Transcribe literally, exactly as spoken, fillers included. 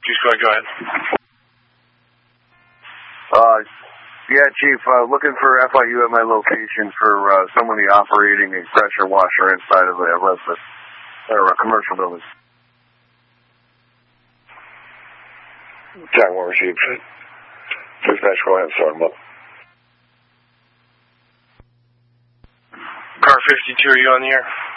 Just go ahead, go ahead. Uh, yeah, Chief, uh, looking for F I U at my location for uh, somebody operating a pressure washer inside of a resident or a commercial building. Jack one received. Dispatch, go ahead and start them up. Car fifty-two, are you on the air?